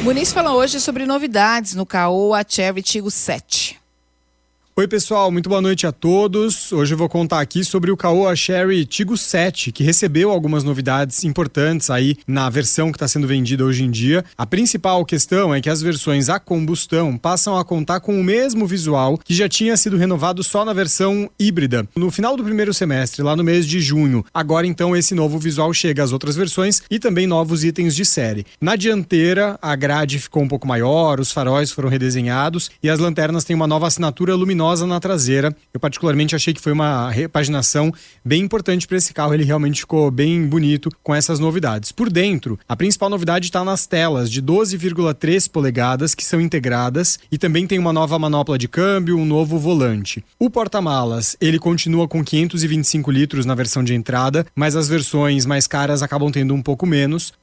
Muniz fala hoje sobre novidades no Caoa Chery Tiggo 7. Oi pessoal, muito boa noite a todos. Hoje eu vou contar aqui sobre o Caoa Chery Tiggo 7, que recebeu algumas novidades importantes aí na versão que está sendo vendida hoje em dia. A principal questão é que as versões a combustão passam a contar com o mesmo visual que já tinha sido renovado só na versão híbrida no final do primeiro semestre, lá no mês de junho. Agora então esse novo visual chega às outras versões e também novos itens de série. Na dianteira, a grade ficou um pouco maior, os faróis foram redesenhados e as lanternas têm uma nova assinatura luminosa na traseira. Eu particularmente achei que foi uma repaginação bem importante para esse carro, ele realmente ficou bem bonito com essas novidades. Por dentro, a principal novidade está nas telas de 12,3 polegadas que são integradas e também tem uma nova manopla de câmbio, um novo volante. O porta-malas, ele continua com 525 litros na versão de entrada, mas as versões mais caras acabam tendo um pouco menos,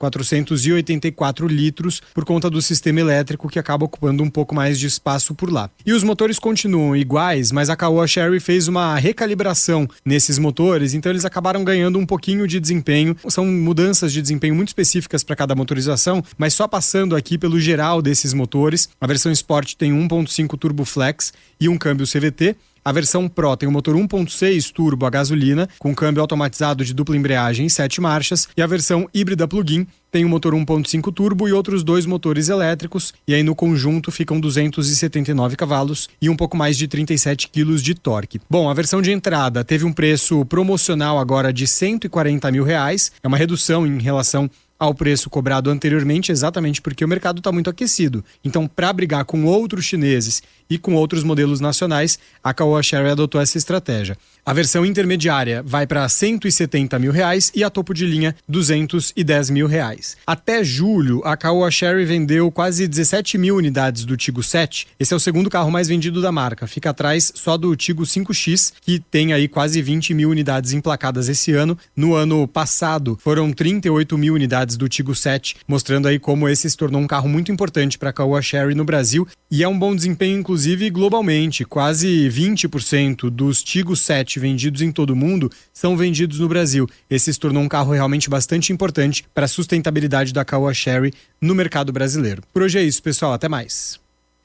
484 litros, por conta do sistema elétrico que acaba ocupando um pouco mais de espaço por lá. E os motores continuam iguais, mas a Caoa Chery fez uma recalibração nesses motores, então eles acabaram ganhando um pouquinho de desempenho. São mudanças de desempenho muito específicas para cada motorização, mas só passando aqui pelo geral desses motores. A versão Sport tem 1.5 Turbo Flex e um câmbio CVT. A versão Pro tem um motor 1.6 turbo a gasolina, com câmbio automatizado de dupla embreagem em 7 marchas, e a versão híbrida plug-in tem um motor 1.5 turbo e outros 2 motores elétricos, e aí no conjunto ficam 279 cavalos e um pouco mais de 37 quilos de torque. Bom, a versão de entrada teve um preço promocional agora de R$140 mil, é uma redução em relação ao preço cobrado anteriormente, exatamente porque o mercado está muito aquecido. Então, para brigar com outros chineses e com outros modelos nacionais, a Caoa Chery adotou essa estratégia. A versão intermediária vai para R$170 mil e a topo de linha R$210 mil. Até julho, a Caoa Chery vendeu quase 17 mil unidades do Tiggo 7. Esse é o segundo carro mais vendido da marca. Fica atrás só do Tiggo 5X, que tem aí quase 20 mil unidades emplacadas esse ano. No ano passado, foram 38 mil unidades do Tiggo 7, mostrando aí como esse se tornou um carro muito importante para a Caoa Chery no Brasil, e é um bom desempenho inclusive globalmente. Quase 20% dos Tiggo 7 vendidos em todo o mundo são vendidos no Brasil. Esse se tornou um carro realmente bastante importante para a sustentabilidade da Caoa Chery no mercado brasileiro. Por hoje é isso, pessoal, até mais.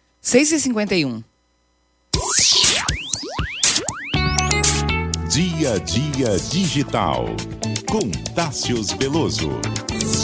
6h51. Dia a Dia Digital, com Tássius Veloso.